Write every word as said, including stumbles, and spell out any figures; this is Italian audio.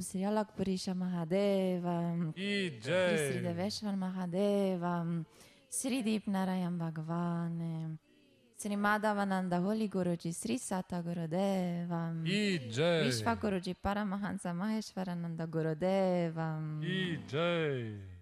Sri Alakpurisha Mahadeva, Ki Sri Jai, Deveshwar Mahadeva, Sri Deep Narayan Bhagwan, Sri Madhavananda Holy Guruji, Sri Sata Gurudeva, Ki Jai, Vishwa Guruji Paramahansa Maheshwarananda Gurudeva, Ki Jai.